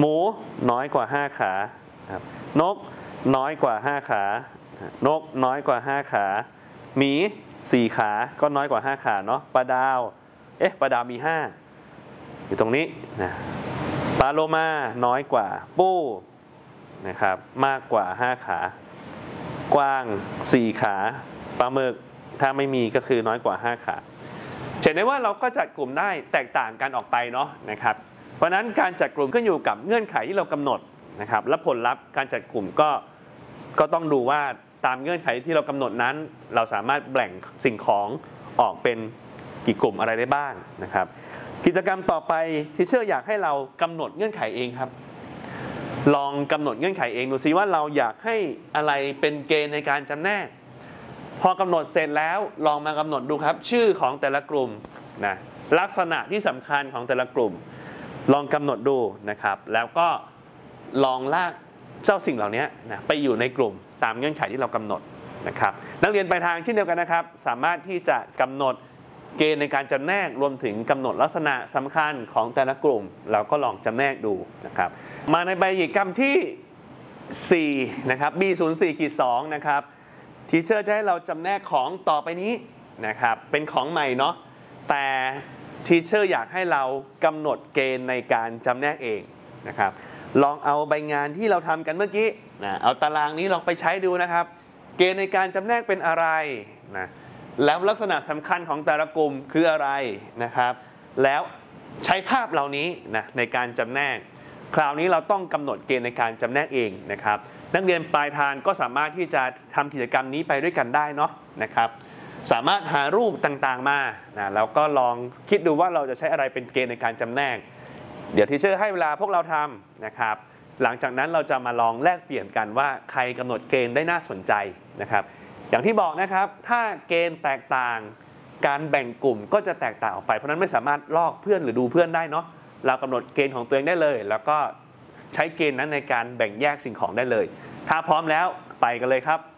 หมูน้อยกว่า5ขาครับนกน้อยกว่า5ขานกน้อยกว่า5ขาหมี4ขาก็น้อยกว่า5ขาเนาะปลาดาวปลาดาวมี5อยู่ตรงนี้นะปลาโลมาน้อยกว่าปูนะครับมากกว่า5ขากวาง4ขาปลาหมึกถ้าไม่มีก็คือน้อยกว่า5ขาเห็นได้ว่าเราก็จัดกลุ่มได้แตกต่างกันออกไปเนาะนะครับเพราะนั้นการจัดกลุ่มขึ้นอยู่กับเงื่อนไขที่เรากำหนดนะครับและผลลัพธ์การจัดกลุ่มก็ต้องดูว่าตามเงื่อนไขที่เรากำหนดนั้นเราสามารถแบ่งสิ่งของออกเป็นกี่กลุ่มอะไรได้บ้างนะครับกิจกรรมต่อไปที่เชื่ออยากให้เรากำหนดเงื่อนไขเองครับลองกำหนดเงื่อนไขเองดูซิว่าเราอยากให้อะไรเป็นเกณฑ์ในการจำแนกพอกำหนดเสร็จแล้วลองมากำหนดดูครับชื่อของแต่ละกลุ่มนะลักษณะที่สำคัญของแต่ละกลุ่มลองกำหนดดูนะครับแล้วก็ลองลากเจ้าสิ่งเหล่านี้นะไปอยู่ในกลุ่มตามเงื่อนไขที่เรากำหนดนะครับนักเรียนปลายทางเช่นเดียวกันนะครับสามารถที่จะกำหนดเกณฑ์ในการจำแนกรวมถึงกำหนดลักษณะสำคัญของแต่ละกลุ่มเราก็ลองจำแนกดูนะครับมาในใบกิจกรรมที่4นะครับ B04-2 นะครับทีเชอร์จะให้เราจำแนกของต่อไปนี้นะครับเป็นของใหม่เนาะแต่ทีเชอร์อยากให้เรากำหนดเกณฑ์ในการจำแนกเองนะครับลองเอาใบงานที่เราทำกันเมื่อกี้นะเอาตารางนี้ลองไปใช้ดูนะครับเกณฑ์ในการจำแนกเป็นอะไรนะแล้วลักษณะสำคัญของแต่ละกลุ่มคืออะไรนะครับแล้วใช้ภาพเหล่านี้นะในการจำแนกคราวนี้เราต้องกำหนดเกณฑ์ในการจำแนกเองนะครับนักเรียนปลายทางก็สามารถที่จะทำกิจกรรมนี้ไปด้วยกันได้เนาะนะครับสามารถหารูปต่างๆมานะแล้วก็ลองคิดดูว่าเราจะใช้อะไรเป็นเกณฑ์ในการจำแนกเดี๋ยวทีเชอร์ให้เวลาพวกเราทำนะครับหลังจากนั้นเราจะมาลองแลกเปลี่ยนกันว่าใครกำหนดเกณฑ์ได้น่าสนใจนะครับอย่างที่บอกนะครับถ้าเกณฑ์แตกต่างการแบ่งกลุ่มก็จะแตกต่างออกไปเพราะนั้นไม่สามารถลอกเพื่อนหรือดูเพื่อนได้เนาะเรากำหนดเกณฑ์ของตัวเองได้เลยแล้วก็ใช้เกณฑ์นั้นในการแบ่งแยกสิ่งของได้เลยถ้าพร้อมแล้วไปกันเลยครับ